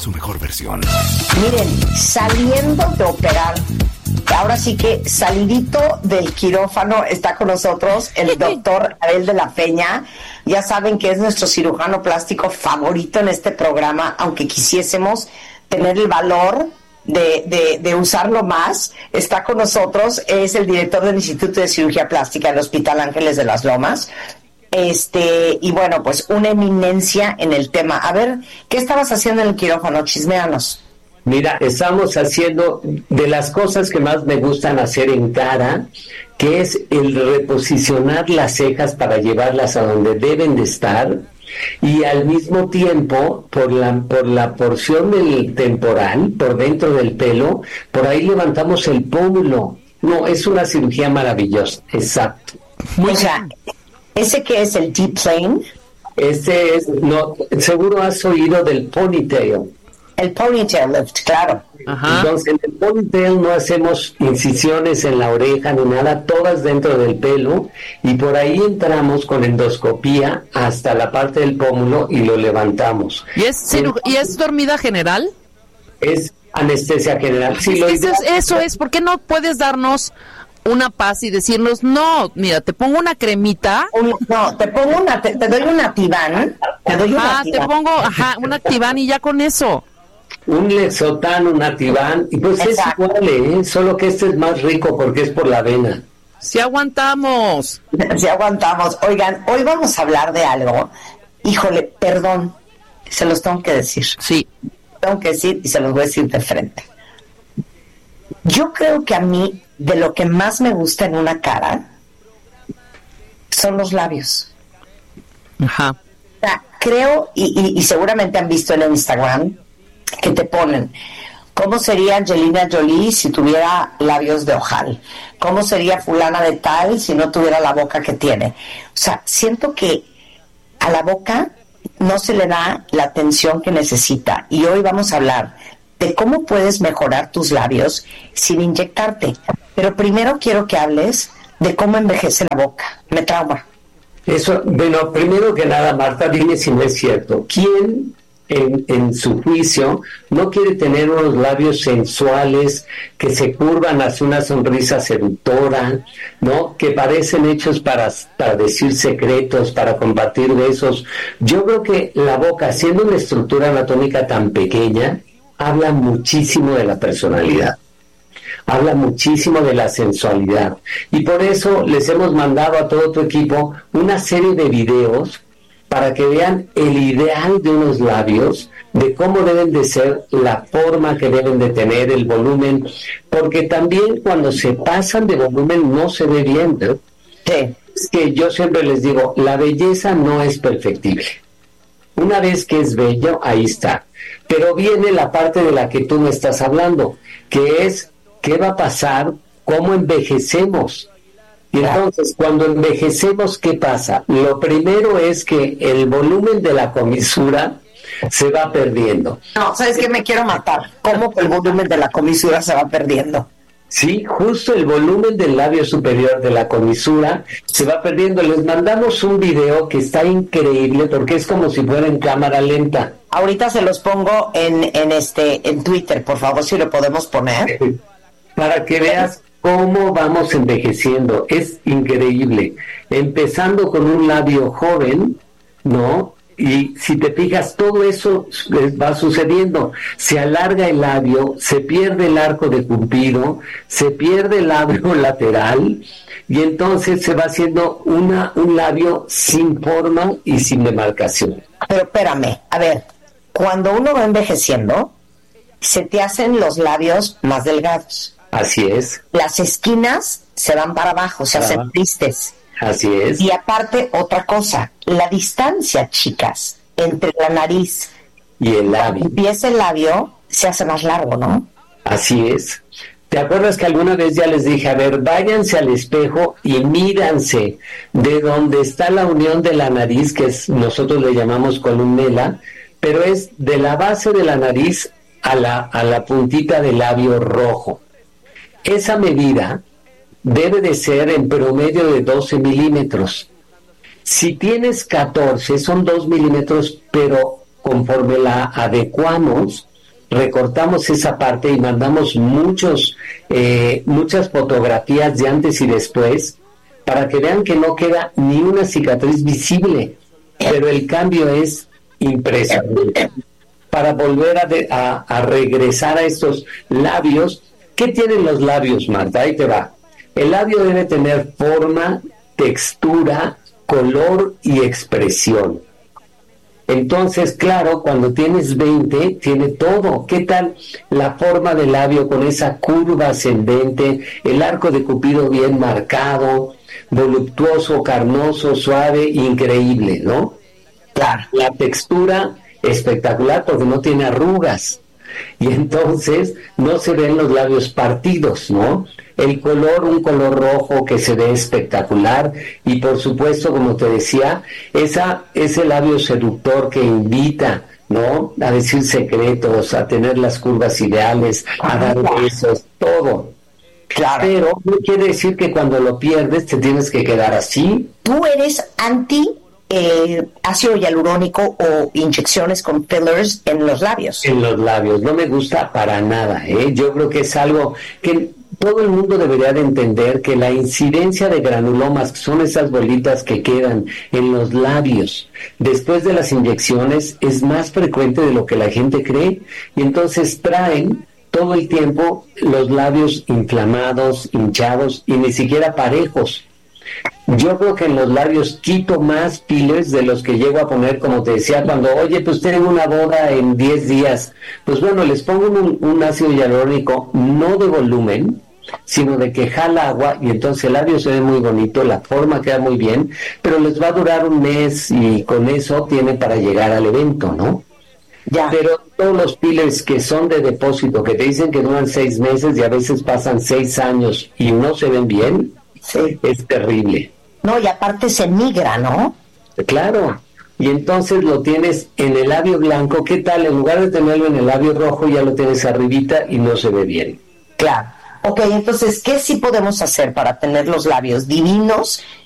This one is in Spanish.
su mejor versión. Miren, saliendo de operar, ahora sí que salidito del quirófano, está con nosotros el doctor Abel de la Peña. Ya saben que es nuestro cirujano plástico favorito en este programa, aunque quisiésemos tener el valor de usarlo más. Está con nosotros, es el director del Instituto de Cirugía Plástica del Hospital Ángeles de las Lomas. Y bueno, pues una eminencia en el tema. A ver, ¿qué estabas haciendo en el quirófano? Chisméanos. Mira, estamos haciendo de las cosas que más me gustan hacer en cara, que es el reposicionar las cejas para llevarlas a donde deben de estar, y al mismo tiempo, por la porción del temporal, por dentro del pelo, por ahí levantamos el pómulo. No, es una cirugía maravillosa, exacto. O sea, ¿ese qué es el deep plane? Este es, no, seguro has oído del ponytail. El ponytail lift, claro. Ajá. Entonces, en el ponytail no hacemos incisiones en la oreja ni nada, todas dentro del pelo, y por ahí entramos con endoscopía hasta la parte del pómulo y lo levantamos. ¿Y es dormida general? Es anestesia general. Sí, eso es, ¿por qué no puedes darnos una paz y decirnos, no, mira, te pongo una cremita? Te doy un Ativan. Te pongo, un Ativan y ya con eso. Un Lexotan, un Ativan, y pues exacto. Es igual, solo que este es más rico porque es por la vena. Sí aguantamos. Sí aguantamos. Oigan, hoy vamos a hablar de algo. Híjole, perdón, se los tengo que decir. Sí. Tengo que decir y se los voy a decir de frente. Yo creo que a mí, de lo que más me gusta en una cara, son los labios. Ajá. O sea, creo, y seguramente han visto en el Instagram, que te ponen, ¿cómo sería Angelina Jolie si tuviera labios de ojal? ¿Cómo sería fulana de tal si no tuviera la boca que tiene? O sea, siento que a la boca no se le da la atención que necesita, y hoy vamos a hablar de cómo puedes mejorar tus labios sin inyectarte. Pero primero quiero que hables de cómo envejece la boca. Me trauma. Eso, bueno, primero que nada, Marta, dime si no es cierto. ¿Quién en su juicio no quiere tener unos labios sensuales que se curvan hacia una sonrisa seductora, ¿no? Que parecen hechos para decir secretos, para compartir besos? Yo creo que la boca, siendo una estructura anatómica tan pequeña, habla muchísimo de la personalidad, habla muchísimo de la sensualidad, y por eso les hemos mandado a todo tu equipo una serie de videos para que vean el ideal de unos labios, de cómo deben de ser, la forma que deben de tener, el volumen, porque también cuando se pasan de volumen no se ve bien, ¿no? Sí. Es que yo siempre les digo, la belleza no es perfectible. Una vez que es bello, ahí está. Pero viene la parte de la que tú me estás hablando, que es qué va a pasar, cómo envejecemos. Y entonces, cuando envejecemos, ¿qué pasa? Lo primero es que el volumen de la comisura se va perdiendo. No, ¿sabes qué? Me quiero matar. ¿Cómo que el volumen de la comisura se va perdiendo? Sí, justo el volumen del labio superior de la comisura se va perdiendo. Les mandamos un video que está increíble porque es como si fuera en cámara lenta. Ahorita se los pongo en Twitter, por favor, si lo podemos poner. Para que veas cómo vamos envejeciendo. Es increíble. Empezando con un labio joven, ¿no? Y si te fijas, todo eso va sucediendo. Se alarga el labio, se pierde el arco de Cupido, se pierde el labio lateral, y entonces se va haciendo un labio sin forma y sin demarcación. Pero espérame, a ver, cuando uno va envejeciendo, se te hacen los labios más delgados. Así es. Las esquinas se van para abajo, se hacen tristes. Así es. Y aparte, otra cosa, la distancia, chicas, entre la nariz y el labio. Empieza el labio, se hace más largo, ¿no? Así es. ¿Te acuerdas que alguna vez ya les dije, a ver, váyanse al espejo y míranse de donde está la unión de la nariz, que nosotros le llamamos columela, pero es de la base de la nariz a la puntita del labio rojo? Esa medida debe de ser en promedio de 12 milímetros. Si tienes 14, son 2 milímetros, pero conforme la adecuamos, recortamos esa parte y mandamos muchas fotografías de antes y después para que vean que no queda ni una cicatriz visible, pero el cambio es impresionante. Para volver a regresar a estos labios. ¿Qué tienen los labios, Marta? Ahí te va. El labio debe tener forma, textura, color y expresión. Entonces, claro, cuando tienes 20, tiene todo. ¿Qué tal la forma del labio con esa curva ascendente, el arco de Cupido bien marcado, voluptuoso, carnoso, suave, increíble, ¿no? Claro. La textura espectacular porque no tiene arrugas y entonces no se ven los labios partidos, ¿no? El color, un color rojo que se ve espectacular y por supuesto, como te decía, ese labio seductor que invita, ¿no? A decir secretos, a tener las curvas ideales, a dar besos, todo. Claro. Pero no quiere decir que cuando lo pierdes te tienes que quedar así. Tú eres anti ácido hialurónico o inyecciones con fillers en los labios. En los labios, no me gusta para nada, ¿eh? Yo creo que es algo que todo el mundo debería de entender, que la incidencia de granulomas, que son esas bolitas que quedan en los labios después de las inyecciones, es más frecuente de lo que la gente cree, y entonces traen todo el tiempo los labios inflamados, hinchados y ni siquiera parejos. Yo creo que en los labios quito más fillers de los que llego a poner, como te decía, cuando, oye, pues tengo una boda en 10 días, pues bueno, les pongo un ácido hialurónico, no de volumen, sino de que jala agua, y entonces el labio se ve muy bonito, la forma queda muy bien, pero les va a durar un mes, y con eso tiene para llegar al evento, ¿no? Ya. Pero todos los fillers que son de depósito, que te dicen que duran 6 meses, y a veces pasan 6 años, y no se ven bien, sí, es terrible. No, y aparte se migra, ¿no? Claro, y entonces lo tienes en el labio blanco. ¿Qué tal? En lugar de tenerlo en el labio rojo, ya lo tienes arribita y no se ve bien. Claro. Ok, entonces, ¿qué sí podemos hacer para tener los labios divinos